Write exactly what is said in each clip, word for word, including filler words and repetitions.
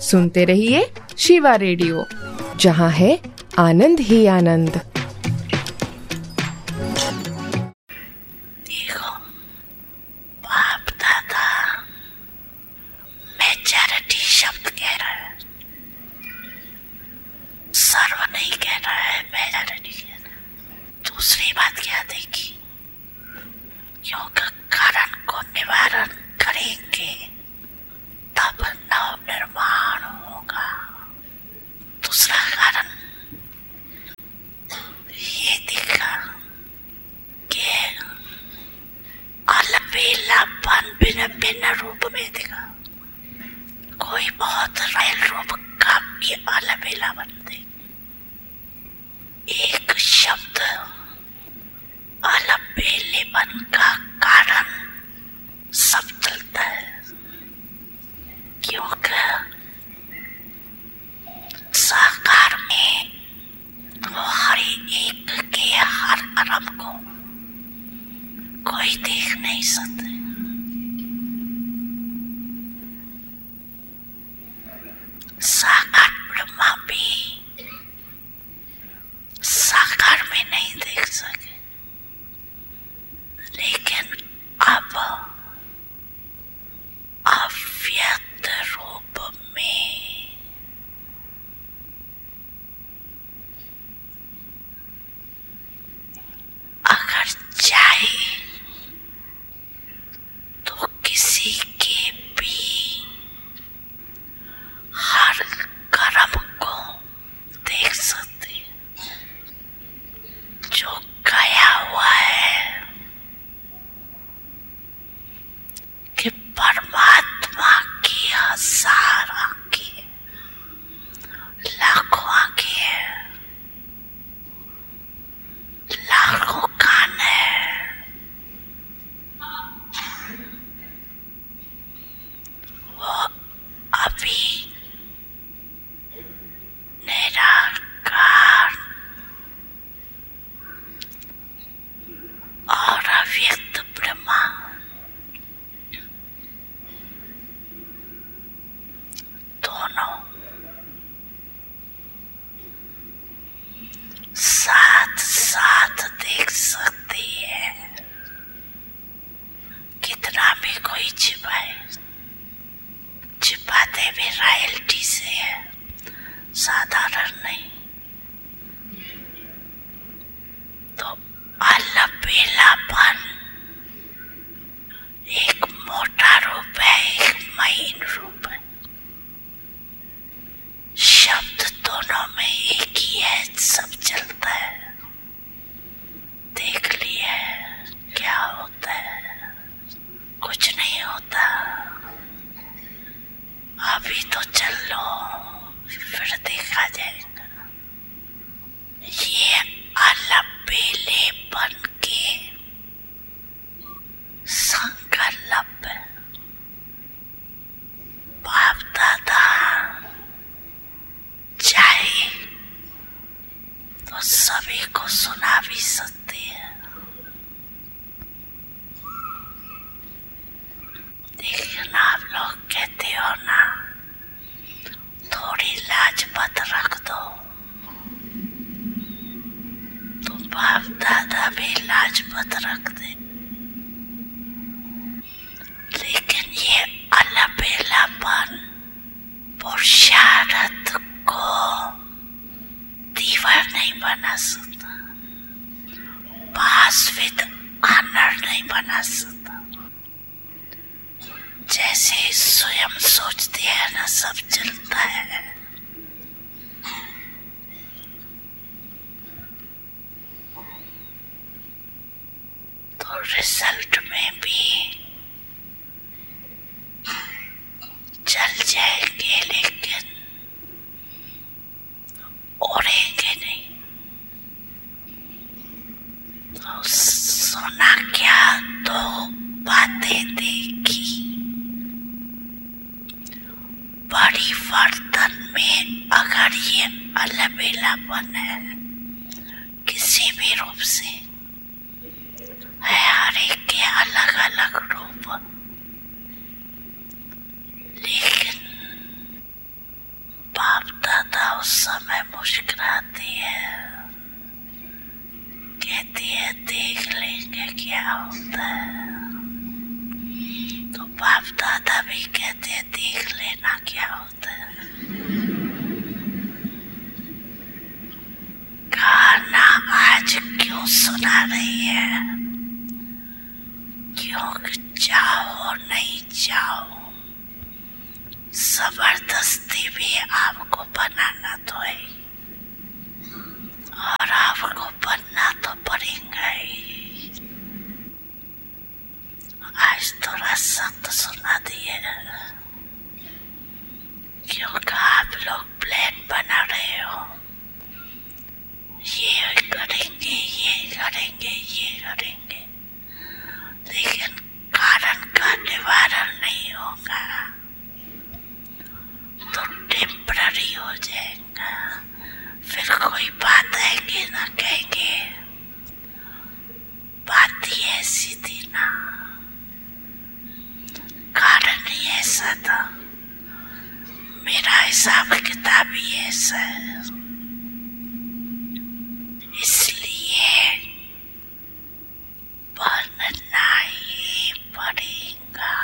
सुनते रहिए शिवा रेडियो, जहाँ है आनंद ही आनंद। देखो बाप दादा मेजॉरिटी शब्द कह रहा है, सर्व नहीं कह रहा है, मेजॉरिटी कह रहा है। दूसरी बात क्या देखी, क्योंकि कारण को निवारण करेंगे तब नव निर्माण होगा। दूसरा कारण ये दिखा कि अलबेलापन भिन्न भिन्न रूप में दिखा। कोई बहुत रायल रूप का भी अलबेलापन दे। एक शब्द अलबेलेपन का कारण सब चलता है, क्योंकि साकार में तो हर एक के हर कर्म को कोई देख नहीं सकते। साकार ब्रह्मा भी साकार में नहीं देख सके, लेकिन अब अव्यक्त रूप में अगर चाहे तो किसी के भी हर कर्म को देख सकते हैं जो गया हुआ है कि परमात्मा की हजार आंखें, लाखों आंखें, लाखों कान है, वो अभी निराकार और अव्यक्त ब्रह्मा दोनों साथ साथ देख सकती है। कितना भी कोई छिपाए, छिपाते भी रॉयल्टी से है, साधारण नहीं। तो अलबेलापन एक मोटा रूप है, एक महीन रूप है। शब्द दोनों में एक ही है, सब चलता है। देख लिया क्या होता है, कुछ नहीं होता। अभी तो चल लो, फिर देखा जाएगा। ये अलबेलेपन के संकल्प है। बाप दादा चाहे तो सभी को सुना भी सकते हैं। लेकिन आप लोग कहते हो ना, थोड़ी लाज मत रख दो, तो बाप दादा भी लाज मत रख दे। लेकिन ये अलबेलापन पुरुषार्थ को दीवार नहीं बना सकता, पास विद ऑनर नहीं बना सकता। जैसे स्वयं सोचते हैं ना, सब चलता है। तो रिजल्ट में भी चल जाएंगे, लेकिन उड़ेंगे नहीं। तो सुना क्या, दो बातें देखी। परिवर्तन में अगर ये अलबेलापन है किसी भी रूप से है, हर एक के अलग अलग रूप, लेकिन उस समय मुस्कुराती है, कहती है देख लेंगे क्या होता है। तो बाप दादा भी कहते हैं देख लेना क्या होता है। गाना आज क्यों सुना रही है? क्यों चाहो नहीं चाहो, जबरदस्ती भी आपको बनाना तो है और आपको बनना तो पड़ेगा ही। आज थोड़ा सख्त सुना दिए क्योंकि आप लोग प्लान बना रहे हो, ये करेंगे ये करेंगे ये करेंगे, लेकिन कारण का निवारण नहीं होगा तो टेम्पररी हो जाएगा। फिर कोई बात आएंगे ना, कहेंगे बात ही ऐसी थी ना, कारण ही ऐसा था, मेरा हिसाब किताब ही ऐसा है, इसलिए बनना ही पड़ेगा।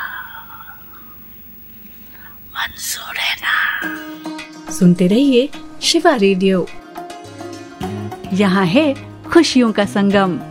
मंजूर है ना? सुनते रहिए शिवा रेडियो। यहाँ है खुशियों का संगम।